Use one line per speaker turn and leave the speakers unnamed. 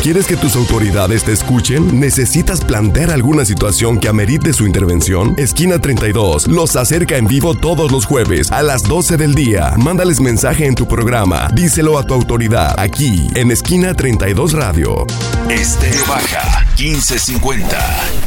¿Quieres que tus autoridades te escuchen? ¿Necesitas plantear alguna situación que amerite su intervención? Esquina 32 los acerca en vivo todos los jueves a las 12 del día. Mándales mensaje en tu programa. Díselo a tu autoridad aquí en Esquina 32 Radio.
Estéreo Baja 1550.